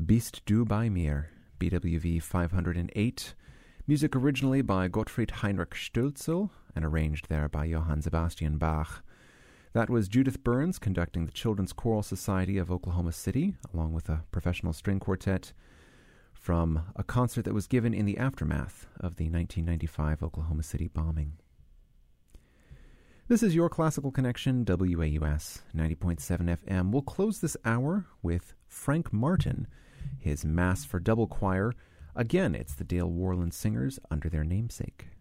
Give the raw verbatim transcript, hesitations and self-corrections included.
Bist du bei mir, B W V five hundred eight, music originally by Gottfried Heinrich Stölzel and arranged there by Johann Sebastian Bach. That was Judith Burns conducting the Children's Choral Society of Oklahoma City, along with a professional string quartet, from a concert that was given in the aftermath of the nineteen ninety-five Oklahoma City bombing. This is Your Classical Connection, W A U S ninety point seven F M. We'll close this hour with Frank Martin, his Mass for Double Choir. Again, it's the Dale Worland Singers under their namesake.